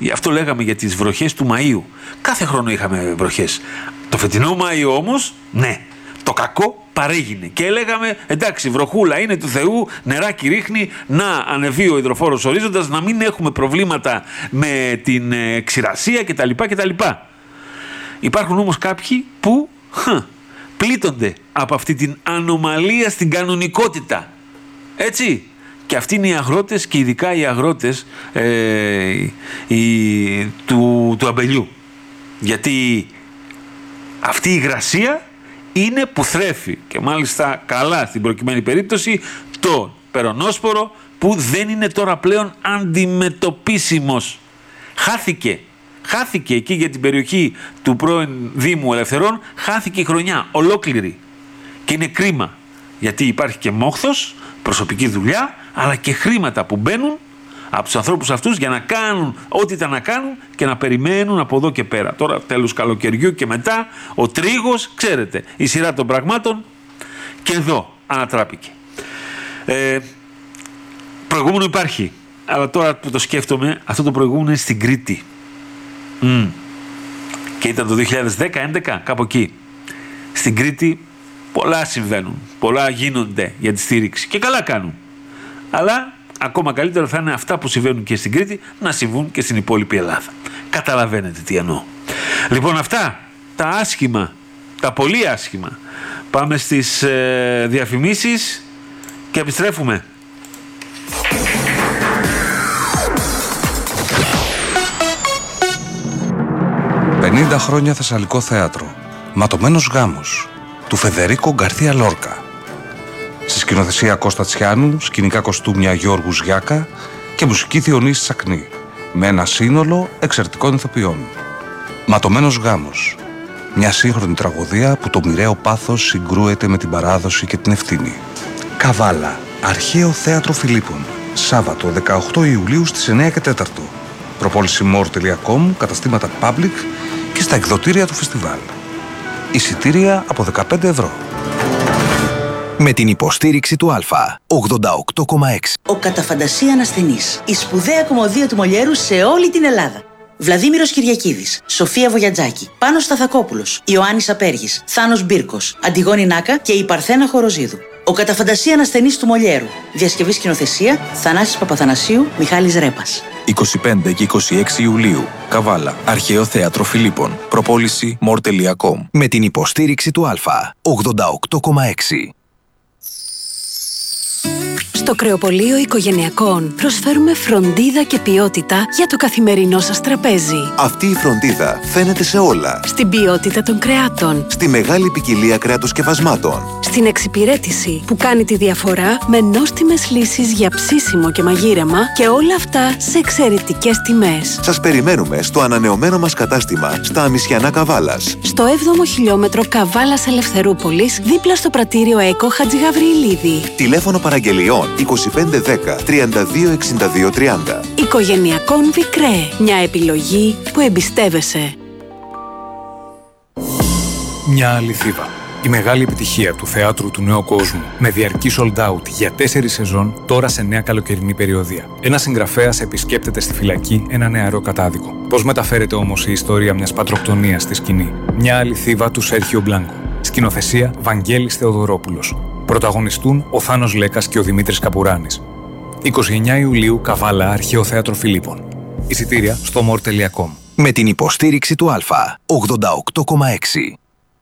Αυτό λέγαμε για τις βροχές του Μαΐου. Κάθε χρόνο είχαμε βροχές. Το φετινό Μάιο όμως, ναι, το κακό παρέγινε. Και λέγαμε, εντάξει, βροχούλα είναι του Θεού, νεράκι ρίχνει, να ανεβεί ο υδροφόρος ορίζοντας, να μην έχουμε προβλήματα με την ξηρασία κτλ. Υπάρχουν όμως κάποιοι που πλήττονται από αυτή την ανομαλία στην κανονικότητα. Έτσι. Και αυτοί είναι οι αγρότες και ειδικά οι αγρότες του αμπελιού. Γιατί αυτή η υγρασία είναι που θρέφει και μάλιστα καλά στην προκειμένη περίπτωση τον περονόσπορο που δεν είναι τώρα πλέον αντιμετωπίσιμος. Χάθηκε εκεί για την περιοχή του πρώην Δήμου Ελευθερών, χάθηκε η χρονιά ολόκληρη. Και είναι κρίμα, γιατί υπάρχει και μόχθος, προσωπική δουλειά, αλλά και χρήματα που μπαίνουν από τους ανθρώπους αυτούς για να κάνουν ό,τι ήταν να κάνουν και να περιμένουν από εδώ και πέρα. Τώρα τέλος καλοκαιριού και μετά ο τρίγος, ξέρετε, η σειρά των πραγμάτων, και εδώ ανατράπηκε. Προηγούμενο υπάρχει, αλλά τώρα που το σκέφτομαι, αυτό το προηγούμενο είναι στην Κρήτη. Και ήταν το 2010-11, κάπου εκεί. Στην Κρήτη πολλά συμβαίνουν, πολλά γίνονται για τη στήριξη και καλά κάνουν. Αλλά ακόμα καλύτερο θα είναι αυτά που συμβαίνουν και στην Κρήτη να συμβούν και στην υπόλοιπη Ελλάδα. Καταλαβαίνετε τι εννοώ. Λοιπόν, αυτά τα άσχημα, τα πολύ άσχημα. Πάμε στις διαφημίσεις και επιστρέφουμε. 50 χρόνια Θεσσαλικό θέατρο. Ματωμένος γάμος του Φεδερίκο Γκαρθία Λόρκα. Στη σκηνοθεσία Κώστα Τσιάνου, σκηνικά κοστούμια Γιώργου Γιάκα και μουσική Διονύση Τσακνή. Με ένα σύνολο εξαιρετικών ηθοποιών. Ματωμένος γάμος. Μια σύγχρονη τραγωδία που το μοιραίο πάθος συγκρούεται με την παράδοση και την ευθύνη. Καβάλα. Αρχαίο θέατρο Φιλίππων. Σάββατο 18 Ιουλίου στις 9 και 4. Προπόληση more.com, καταστήματα public και στα εκδοτήρια του φεστιβάλ. Εισιτήρια από 15 ευρώ. Με την υποστήριξη του Α, 88,6. Ο κατά φαντασία ανασθενής. Η σπουδαία κομμωδία του Μολιέρου σε όλη την Ελλάδα. Βλαδίμηρος Κυριακίδης, Σοφία Βογιατζάκη, Πάνος Σταθακόπουλος, Ιωάννης Απέργης, Θάνος Μπίρκος, Αντιγόνη Νάκα και η Παρθένα Χοροζίδου. Ο κατά φαντασία ανασθενής του Μολιέρου. Διασκευή σκηνοθεσία Θανάσης Παπαθανασίου, Μιχάλης Ρέπας. 25 και 26 Ιουλίου. Καβάλα. Αρχαίο θέατρο Φιλίππων. Προπόληση more.com. Με την υποστήριξη του Α, 88,6. Στο Κρεοπωλείο Οικογενειακών προσφέρουμε φροντίδα και ποιότητα για το καθημερινό σας τραπέζι. Αυτή η φροντίδα φαίνεται σε όλα. Στην ποιότητα των κρεάτων. Στη μεγάλη ποικιλία κρεατοσκευασμάτων. Στην εξυπηρέτηση που κάνει τη διαφορά με νόστιμες λύσεις για ψήσιμο και μαγείρεμα και όλα αυτά σε εξαιρετικές τιμές. Σας περιμένουμε στο ανανεωμένο μας κατάστημα στα Αμισιανά Καβάλας. Στο 7ο χιλιόμετρο Καβάλας Ελευθερούπολης, δίπλα στο πρατήριο ΕΚΟ Χατζηγαβριηλίδη. Τηλέφωνο παραγγελιών 2510 32 62 30. Οικογενειακών Βικρέ. Μια επιλογή που εμπιστεύεσαι. Μια αληθίδα. Η μεγάλη επιτυχία του θεάτρου του νέου κόσμου με διαρκή sold out για 4 σεζόν τώρα σε νέα καλοκαιρινή περιοδία. Ένας συγγραφέας επισκέπτεται στη φυλακή ένα νεαρό κατάδικο. Πώς μεταφέρεται όμως η ιστορία μιας πατροκτονίας στη σκηνή. Μια αληθίδα του Σέρχιο Μπλάνκο. Σκηνοθεσία Βαγγέλης Θεοδωρόπουλος. Πρωταγωνιστούν ο Θάνος Λέκας και ο Δημήτρης Καπουράνης. 29 Ιουλίου, Καβάλα, Αρχαίο Θέατρο Φιλίππων. Εισιτήρια στο more.com. Με την υποστήριξη του Α, 88,6.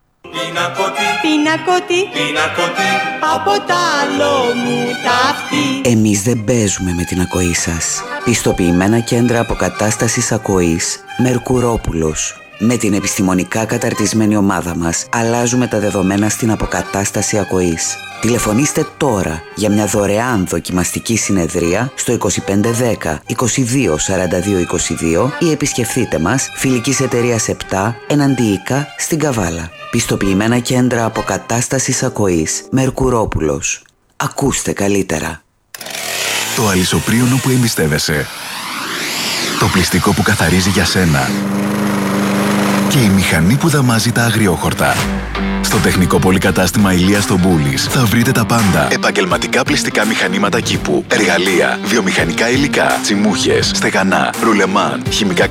Πινακότη, από τα άλλο μου ταύτη. Εμείς δεν παίζουμε με την ακοή σας. Πιστοποιημένα κέντρα αποκατάστασης ακοής Μερκουρόπουλος. Με την επιστημονικά καταρτισμένη ομάδα μας αλλάζουμε τα δεδομένα στην αποκατάσταση ακοής. Τηλεφωνήστε τώρα για μια δωρεάν δοκιμαστική συνεδρία στο 2510 22 42 22 ή επισκεφθείτε μας Φιλικής Εταιρείας 7 Εναντίικα στην Καβάλα. Πιστοποιημένα κέντρα αποκατάστασης ακοής Μερκουρόπουλος. Ακούστε καλύτερα. Το αλυσοπρίωνο που εμπιστεύεσαι. Το πλυστικό που καθαρίζει για σένα. Και η μηχανή που δαμάζει τα αγριόχορτα. Στο τεχνικό πολυκατάστημα Ηλίας στο Μπούλης θα βρείτε τα πάντα. Επαγγελματικά πλυστικά μηχανήματα κήπου, εργαλεία, βιομηχανικά υλικά, τσιμούχες, στεγανά, ρουλεμάν, χημικά